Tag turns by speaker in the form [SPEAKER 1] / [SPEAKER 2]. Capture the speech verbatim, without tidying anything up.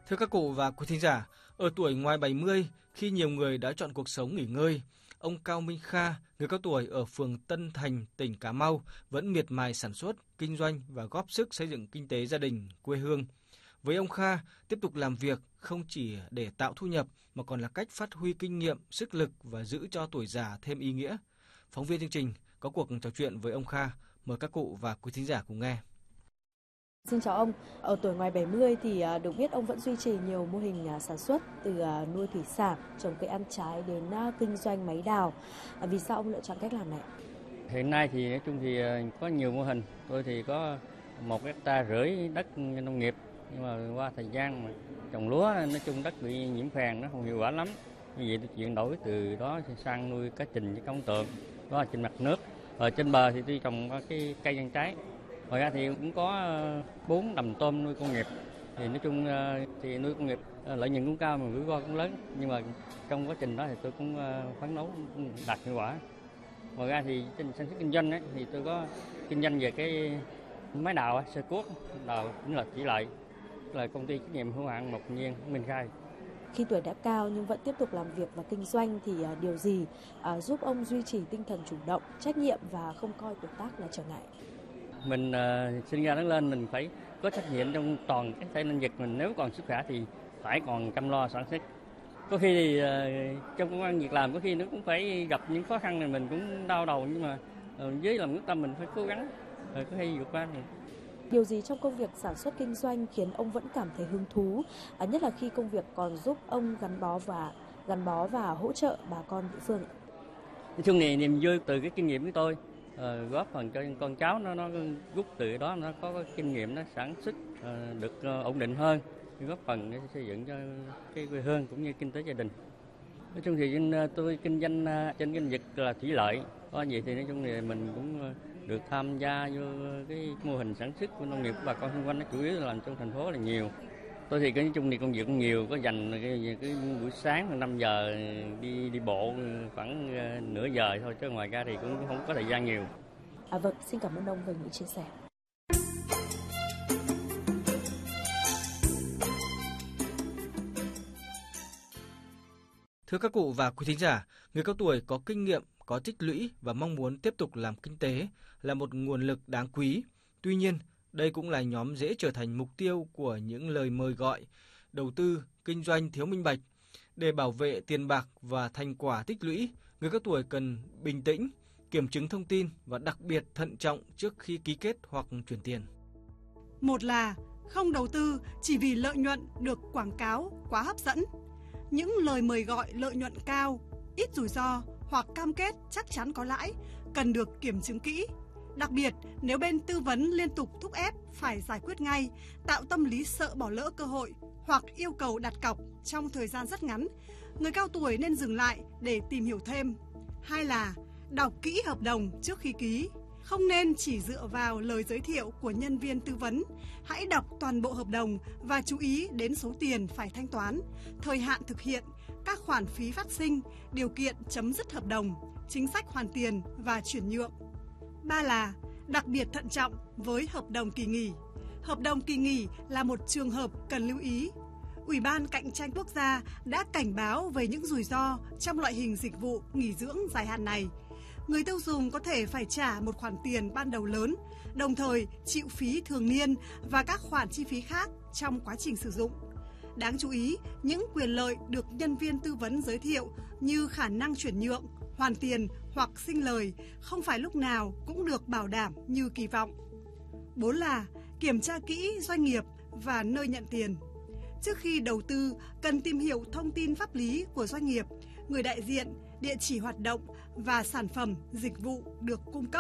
[SPEAKER 1] Thưa các cụ và quý thính giả, ở tuổi ngoài bảy mươi, khi nhiều người đã chọn cuộc sống nghỉ ngơi, ông Cao Minh Kha, người cao tuổi ở phường Tân Thành, tỉnh Cà Mau, vẫn miệt mài sản xuất, kinh doanh và góp sức xây dựng kinh tế gia đình, quê hương. Với ông Kha, tiếp tục làm việc không chỉ để tạo thu nhập mà còn là cách phát huy kinh nghiệm, sức lực và giữ cho tuổi già thêm ý nghĩa. Phóng viên chương trình có cuộc trò chuyện với ông Kha, mời các cụ và quý thính giả cùng nghe.
[SPEAKER 2] Xin chào ông, ở tuổi ngoài bảy mươi thì được biết ông vẫn duy trì nhiều mô hình sản xuất từ nuôi thủy sản, trồng cây ăn trái đến kinh doanh máy đào. Vì sao ông lựa chọn cách làm này?
[SPEAKER 3] Hiện nay thì nói chung thì có nhiều mô hình, tôi thì có một hecta rưỡi đất nông nghiệp, nhưng mà qua thời gian mà trồng lúa nói chung đất bị nhiễm phèn, nó không hiệu quả lắm. Như vậy tôi chuyển đổi từ đó sang nuôi cá trình với cá ống tượng, đó là trên mặt nước. Ở trên bờ thì tôi trồng cái cây ăn trái. Ngoài ra thì cũng có bốn đầm tôm nuôi công nghiệp. Thì nói chung thì nuôi công nghiệp lợi nhuận cũng cao mà rủi ro cũng lớn, nhưng mà trong quá trình đó thì tôi cũng phấn đấu đạt hiệu quả. Ngoài ra thì trên sản xuất kinh doanh ấy, thì tôi có kinh doanh về cái máy đào, sơ cuốc, đào cũng là thủy lợi, là công ty trách nhiệm hữu hạn Mộc Nhiên Minh Khai.
[SPEAKER 2] Khi tuổi đã cao nhưng vẫn tiếp tục làm việc và kinh doanh thì điều gì giúp ông duy trì tinh thần chủ động, trách nhiệm và không coi tuổi tác là trở ngại?
[SPEAKER 3] Mình uh, sinh ra lớn lên mình phải có trách nhiệm trong toàn cái thể năng lực mình, nếu còn sức khỏe thì phải còn chăm lo sản xuất. Có khi thì uh, trong công ăn việc làm có khi nó cũng phải gặp những khó khăn này mình cũng đau đầu, nhưng mà uh, với lòng quyết tâm mình phải cố gắng, rồi có khi vượt qua được.
[SPEAKER 2] Điều gì trong công việc sản xuất kinh doanh khiến ông vẫn cảm thấy hứng thú, à, nhất là khi công việc còn giúp ông gắn bó và gắn bó và hỗ trợ bà con địa phương?
[SPEAKER 3] Nói chung này niềm vui từ cái kinh nghiệm của tôi, uh, góp phần cho con cháu nó nó rút từ đó nó có cái kinh nghiệm, nó sản xuất uh, được uh, ổn định hơn, góp phần để xây dựng cho cái quê hương cũng như kinh tế gia đình. Nói chung thì tôi kinh doanh trên cái vực là thủy lợi, có vậy thì nói chung thì mình cũng được tham gia vô cái mô hình sản xuất của nông nghiệp của bà con xung quanh, nó chủ yếu là làm trong thành phố là nhiều. Tôi thì cái nói chung thì công việc cũng nhiều, có dành cái, cái buổi sáng năm giờ đi đi bộ khoảng nửa giờ thôi, chứ ngoài ra thì cũng không có thời gian nhiều.
[SPEAKER 2] À vâng, xin cảm ơn ông về những chia sẻ.
[SPEAKER 1] Thưa các cụ và quý thính giả, người cao tuổi có kinh nghiệm, có tích lũy và mong muốn tiếp tục làm kinh tế là một nguồn lực đáng quý. Tuy nhiên, đây cũng là nhóm dễ trở thành mục tiêu của những lời mời gọi, đầu tư, kinh doanh thiếu minh bạch. Để bảo vệ tiền bạc và thành quả tích lũy, người cao tuổi cần bình tĩnh, kiểm chứng thông tin và đặc biệt thận trọng trước khi ký kết hoặc chuyển tiền.
[SPEAKER 4] Một là không đầu tư chỉ vì lợi nhuận được quảng cáo quá hấp dẫn. Những lời mời gọi lợi nhuận cao, ít rủi ro hoặc cam kết chắc chắn có lãi cần được kiểm chứng kỹ. Đặc biệt, nếu bên tư vấn liên tục thúc ép phải giải quyết ngay, tạo tâm lý sợ bỏ lỡ cơ hội hoặc yêu cầu đặt cọc trong thời gian rất ngắn, người cao tuổi nên dừng lại để tìm hiểu thêm. Hai là đọc kỹ hợp đồng trước khi ký. Không nên chỉ dựa vào lời giới thiệu của nhân viên tư vấn. Hãy đọc toàn bộ hợp đồng và chú ý đến số tiền phải thanh toán, thời hạn thực hiện, các khoản phí phát sinh, điều kiện chấm dứt hợp đồng, chính sách hoàn tiền và chuyển nhượng. Ba là đặc biệt thận trọng với hợp đồng kỳ nghỉ. Hợp đồng kỳ nghỉ là một trường hợp cần lưu ý. Ủy ban Cạnh tranh Quốc gia đã cảnh báo về những rủi ro trong loại hình dịch vụ nghỉ dưỡng dài hạn này. Người tiêu dùng có thể phải trả một khoản tiền ban đầu lớn, đồng thời chịu phí thường niên và các khoản chi phí khác trong quá trình sử dụng. Đáng chú ý, những quyền lợi được nhân viên tư vấn giới thiệu như khả năng chuyển nhượng, hoàn tiền hoặc sinh lời không phải lúc nào cũng được bảo đảm như kỳ vọng. Bốn là kiểm tra kỹ doanh nghiệp và nơi nhận tiền. Trước khi đầu tư, cần tìm hiểu thông tin pháp lý của doanh nghiệp, người đại diện, địa chỉ hoạt động và sản phẩm, dịch vụ được cung cấp.